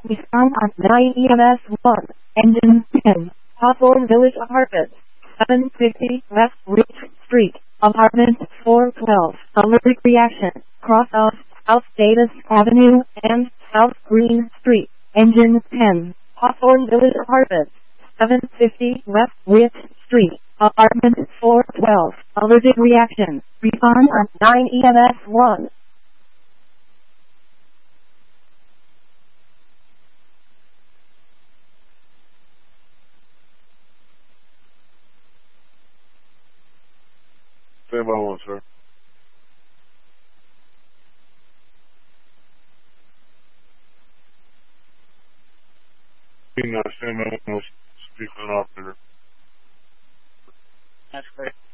Respond on 9 EMS 1. Engine 10. Hawthorne Village Apartments. 750 West Rich Street. Apartment 412. Allergic reaction. Cross off South Davis Avenue and South Green Street. Engine 10. Hawthorne Village Apartments. 750 West Rich Street. Apartment 412. Allergic reaction. Respond on 9 EMS 1. Stand by one, sir. Stand by one, speak with an operator. That's great.